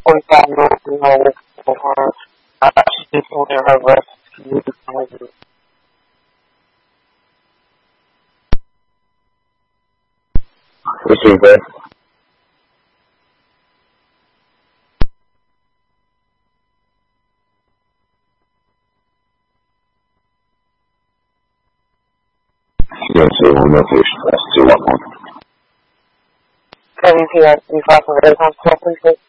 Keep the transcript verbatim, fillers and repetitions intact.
forty-five year old female with her, uh, she's holding her breast. What's your breath? Yes, sir. I'm not sure. That's too long. Can you repeat that? You five hundred eight hundred, please?